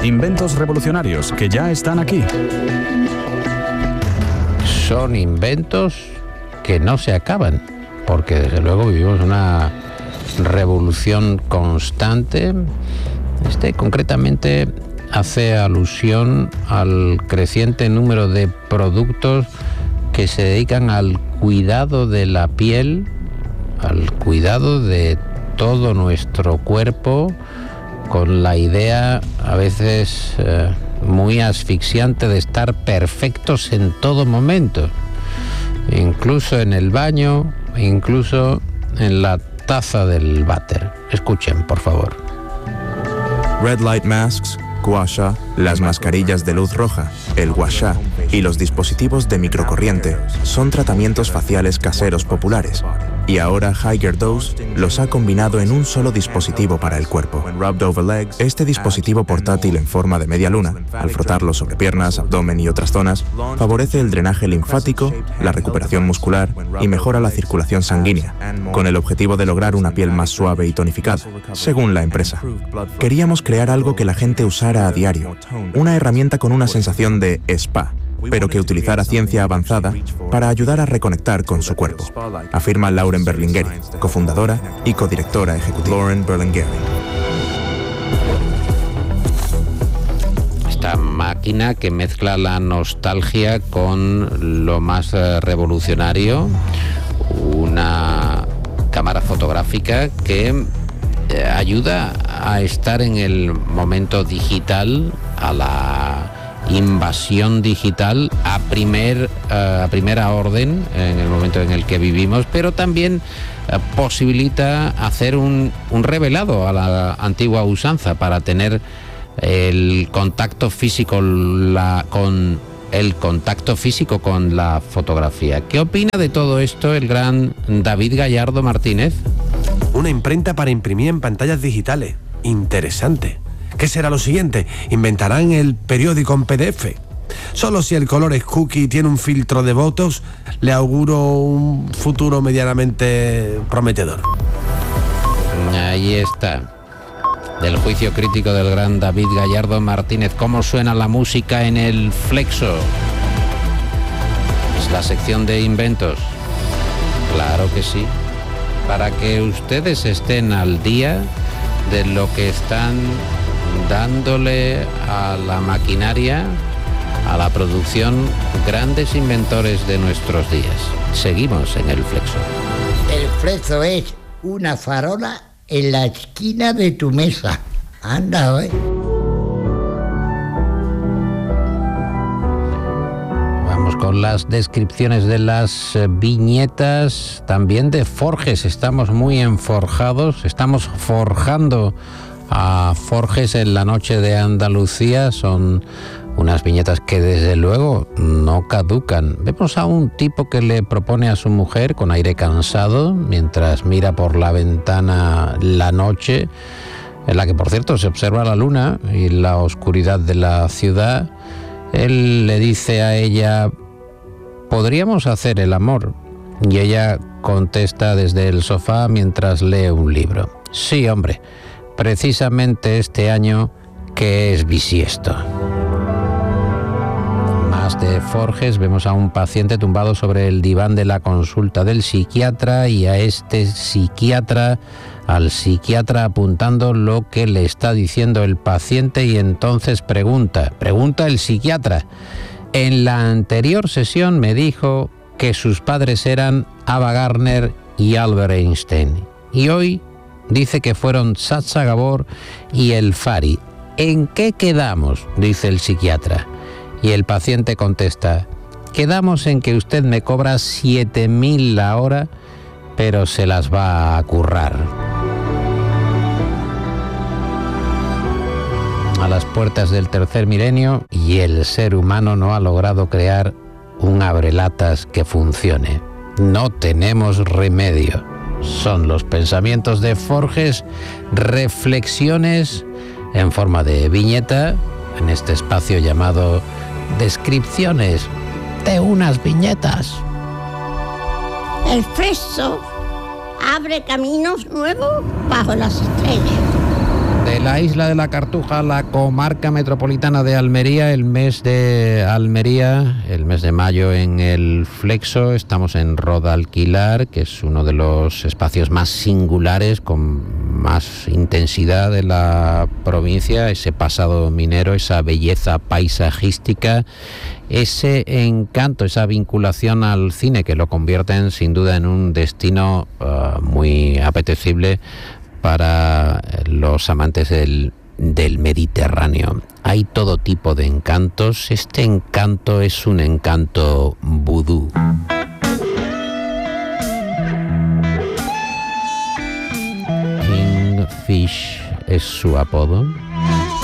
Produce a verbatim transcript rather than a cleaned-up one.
Inventos revolucionarios que ya están aquí. Son inventos que no se acaban, porque desde luego vivimos una revolución constante. Este concretamente hace alusión al creciente número de productos que se dedican al cuidado de la piel, al cuidado de todo nuestro cuerpo, con la idea a veces eh, muy asfixiante de estar perfectos en todo momento, incluso en el baño, incluso en la taza del váter. Escuchen, por favor. Red light masks, gua sha, las mascarillas de luz roja, el gua sha y los dispositivos de microcorriente son tratamientos faciales caseros populares, y ahora Higher Dose los ha combinado en un solo dispositivo para el cuerpo. Este dispositivo portátil en forma de media luna, al frotarlo sobre piernas, abdomen y otras zonas, favorece el drenaje linfático, la recuperación muscular y mejora la circulación sanguínea, con el objetivo de lograr una piel más suave y tonificada, según la empresa. Queríamos crear algo que la gente usara a diario, una herramienta con una sensación de spa, pero que utilizara ciencia avanzada para ayudar a reconectar con su cuerpo, afirma Lauren Berlingeri, cofundadora y codirectora ejecutiva. Lauren Berlingeri. Esta máquina que mezcla la nostalgia con lo más revolucionario, una cámara fotográfica que ayuda a estar en el momento digital, a la invasión digital a, primer, uh, a primera orden en el momento en el que vivimos, pero también uh, posibilita hacer un, un revelado a la antigua usanza para tener el contacto físico la, con el contacto físico con la fotografía. ¿Qué opina de todo esto el gran David Gallardo Martínez? Una imprenta para imprimir en pantallas digitales. Interesante. ¿Qué será lo siguiente? ¿Inventarán el periódico en P D F? Solo si el color es cookie y tiene un filtro de Botox, le auguro un futuro medianamente prometedor. Ahí está. Del juicio crítico del gran David Gallardo Martínez. ¿Cómo suena la música en el Flexo? Es la sección de inventos. Claro que sí. Para que ustedes estén al día de lo que están dándole a la maquinaria, a la producción, grandes inventores de nuestros días. Seguimos en el Flexo. El Flexo es una farola en la esquina de tu mesa. Anda, ¿eh? Vamos con las descripciones de las viñetas, también de Forges. Estamos muy enforjados, estamos forjando a Forges en la noche de Andalucía. Son unas viñetas que desde luego no caducan. Vemos a un tipo que le propone a su mujer con aire cansado mientras mira por la ventana la noche, en la que por cierto se observa la luna y la oscuridad de la ciudad. Él le dice a ella: ¿podríamos hacer el amor? Y ella contesta desde el sofá mientras lee un libro: sí, hombre, precisamente este año que es bisiesto. Más de Forges, vemos a un paciente tumbado sobre el diván de la consulta del psiquiatra y a este psiquiatra, al psiquiatra apuntando lo que le está diciendo el paciente, y entonces pregunta, pregunta el psiquiatra: en la anterior sesión me dijo que sus padres eran Ava Gardner y Albert Einstein, y hoy dice que fueron Sacha Gabor y el Fari. ¿En qué quedamos?, dice el psiquiatra. Y el paciente contesta: quedamos en que usted me cobra siete mil la hora, pero se las va a currar. A las puertas del tercer milenio, y el ser humano no ha logrado crear un abrelatas que funcione. No tenemos remedio. Son los pensamientos de Forges, reflexiones en forma de viñeta, en este espacio llamado Descripciones de unas viñetas. El Flexo abre caminos nuevos bajo las estrellas. De la isla de la Cartuja a la comarca metropolitana de Almería, el mes de Almería, el mes de mayo en el Flexo, estamos en Rodalquilar, que es uno de los espacios más singulares, con más intensidad de la provincia, ese pasado minero, esa belleza paisajística, ese encanto, esa vinculación al cine que lo convierten sin duda en un destino uh, muy apetecible para los amantes del, del Mediterráneo. Hay todo tipo de encantos. Este encanto es un encanto vudú. Kingfish es su apodo.